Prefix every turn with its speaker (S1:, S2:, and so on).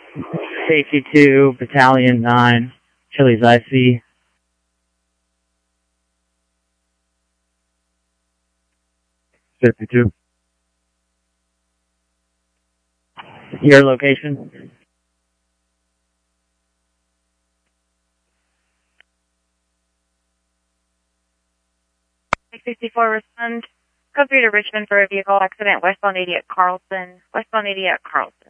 S1: Safety 2, Battalion 9, Chili's IC.
S2: Safety 2.
S1: Your location?
S3: Six-64, respond. Code 3 to Richmond for a vehicle accident westbound 80 at Carlson. Westbound 80 at Carlson.